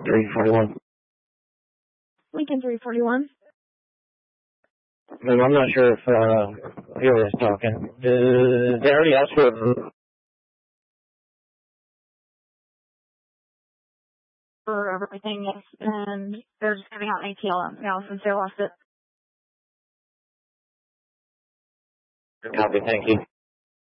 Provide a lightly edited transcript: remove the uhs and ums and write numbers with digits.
341. Lincoln 341. I'm not sure if he was talking. They already asked for everything, yes, and they're just giving out an ATL now since they lost it. Copy, thank you.